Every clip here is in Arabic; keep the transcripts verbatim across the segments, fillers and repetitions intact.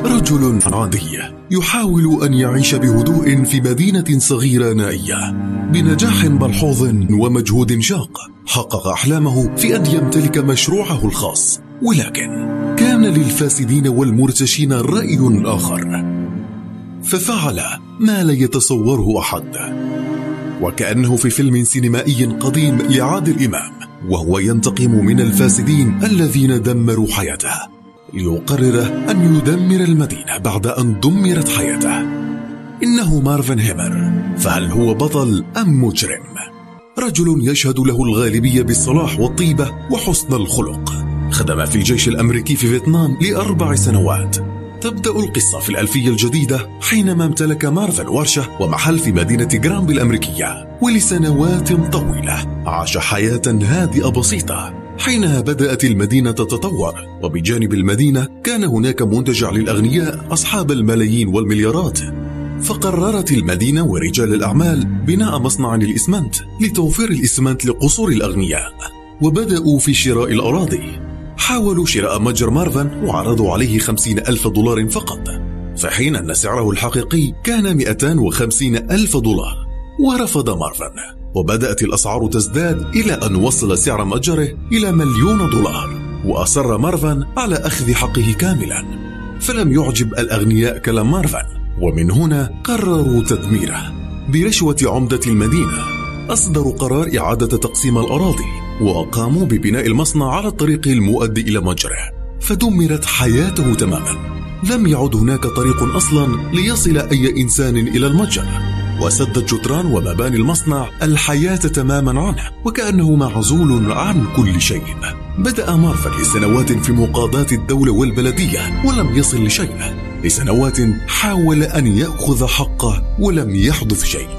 رجل عادي يحاول أن يعيش بهدوء في مدينة صغيرة نائية. بنجاح ملحوظ ومجهود شاق حقق أحلامه في أن يمتلك مشروعه الخاص، ولكن كان للفاسدين والمرتشين رأي آخر، ففعل ما لا يتصوره أحد. وكأنه في فيلم سينمائي قديم لعادل إمام، وهو ينتقم من الفاسدين الذين دمروا حياته، ليقرر أن يدمر المدينة بعد أن دمرت حياته. إنه مارفن هيمر، فهل هو بطل أم مجرم؟ رجل يشهد له الغالبية بالصلاح والطيبة وحسن الخلق. خدم في الجيش الأمريكي في فيتنام لأربع سنوات. تبدأ القصة في الألفية الجديدة حينما امتلك مارفن ورشة ومحل في مدينة جرانبي الأمريكية، ولسنوات طويلة عاش حياة هادئة بسيطة. حينها بدأت المدينة تتطور، وبجانب المدينة كان هناك منتجع للأغنياء أصحاب الملايين والمليارات. فقررت المدينة ورجال الأعمال بناء مصنع للإسمنت لتوفير الإسمنت لقصور الأغنياء، وبدأوا في شراء الأراضي. حاولوا شراء متجر مارفن وعرضوا عليه خمسين ألف دولار فقط، في حين أن سعره الحقيقي كان مئتين وخمسين ألف دولار. ورفض مارفن، وبدأت الأسعار تزداد إلى أن وصل سعر متجره إلى مليون دولار. وأصر مارفن على أخذ حقه كاملا، فلم يعجب الأغنياء كلام مارفن، ومن هنا قرروا تدميره. برشوة عمدة المدينة أصدروا قرار إعادة تقسيم الأراضي، وقاموا ببناء المصنع على الطريق المؤدي إلى متجره، فدمرت حياته تماما. لم يعد هناك طريق أصلا ليصل أي إنسان إلى المتجر، وسدت جدران ومباني المصنع الحياة تماما عنه، وكأنه معزول عن كل شيء. بدأ مارفن لسنوات في مقاضاة الدولة والبلدية ولم يصل لشيء. لسنوات حاول أن يأخذ حقه ولم يحدث شيء.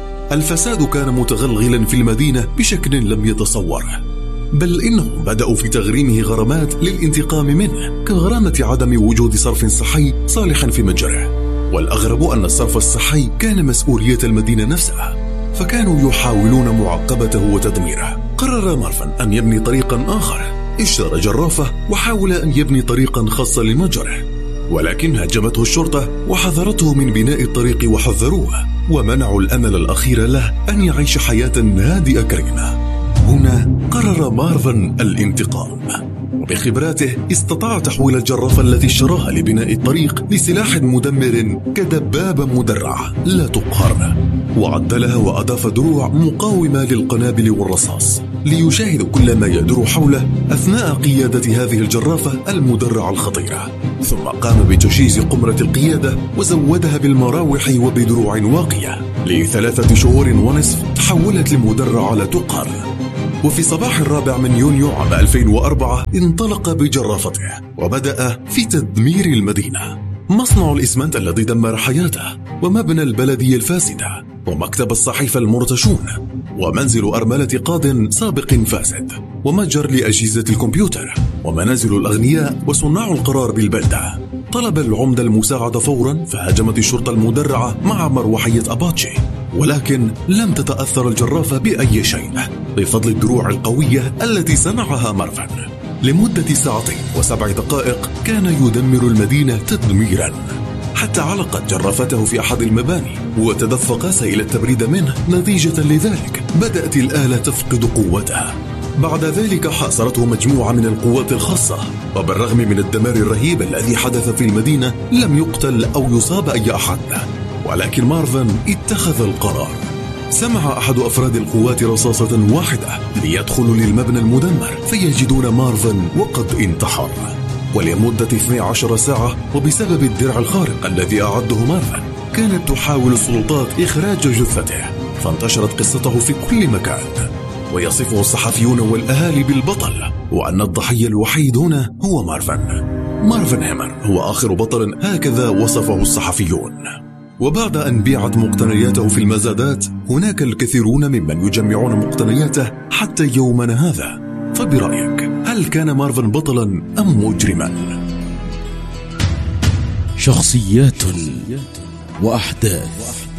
الفساد كان متغلغلا في المدينة بشكل لم يتصوره، بل إنهم بدأوا في تغريمه غرامات للانتقام منه، كغرامة عدم وجود صرف صحي صالحا في متجره. والأغرب أن الصرف الصحي كان مسؤولية المدينة نفسها، فكانوا يحاولون معاقبته وتدميره. قرر مارفن أن يبني طريقا آخر. اشترى جرافة وحاول أن يبني طريقا خاصا لمتجره، ولكن هاجمته الشرطة وحذرته من بناء الطريق وحذروه، ومنعوا الأمل الأخير له أن يعيش حياة هادئة كريمة. هنا قرر مارفن الانتقام، وبخبراته استطاع تحويل الجرافة التي اشتراها لبناء الطريق لسلاح مدمر كدبابة مدرعة لا تقهر، وعدلها وأضاف دروع مقاومة للقنابل والرصاص ليشاهد كل ما يدور حوله أثناء قيادة هذه الجرافة المدرعة الخطيرة. ثم قام بتجهيز قمرة القيادة وزودها بالمراوح وبدروع واقية. لثلاثة شهور ونصف تحولت لمدرعة لا تقهر. وفي صباح الرابع من يونيو عام ألفين وأربعة انطلق بجرافته وبدأ في تدمير المدينة. مصنع الإسمنت الذي دمر حياته، ومبنى البلدية الفاسدة، ومكتب الصحيفة المرتشون، ومنزل أرملة قاض سابق فاسد، ومتجر لأجهزة الكمبيوتر، ومنازل الأغنياء وصناع القرار بالبلدة. طلب العمدة المساعدة فورا، فهاجمت الشرطة المدرعة مع مروحية أباتشي، ولكن لم تتأثر الجرافة بأي شيء بفضل الدروع القوية التي صنعها مارفن. لمدة ساعتين وسبع دقائق كان يدمر المدينة تدميرا، حتى علقت جرافته في أحد المباني وتدفق سيل التبريد منه. نتيجة لذلك بدأت الآلة تفقد قوتها. بعد ذلك حاصرته مجموعة من القوات الخاصة، وبالرغم من الدمار الرهيب الذي حدث في المدينة لم يقتل أو يصاب أي أحد. ولكن مارفن اتخذ القرار. سمع أحد أفراد القوات رصاصة واحدة ليدخلوا للمبنى المدمر، فيجدون مارفن وقد انتحر. ولمدة اثنتي عشرة ساعة، وبسبب الدرع الخارق الذي أعده مارفن، كانت تحاول السلطات إخراج جثته، فانتشرت قصته في كل مكان، ويصفه الصحفيون والأهالي بالبطل، وأن الضحية الوحيد هنا هو مارفن. مارفن هيمر هو آخر بطل، هكذا وصفه الصحفيون. وبعد أن بيعت مقتنياته في المزادات، هناك الكثيرون ممن يجمعون مقتنياته حتى يومنا هذا. فبرأيك، هل كان مارفن بطلا أم مجرما؟ شخصيات وأحداث